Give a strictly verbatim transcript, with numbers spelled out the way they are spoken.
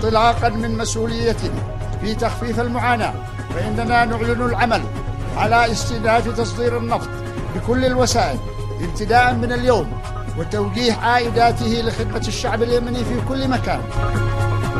وانطلاقا من مسؤوليتنا في تخفيف المعاناة، فإننا نعلن العمل على استئناف تصدير النفط بكل الوسائل ابتداء من اليوم، وتوجيه عائداته لخدمة الشعب اليمني في كل مكان.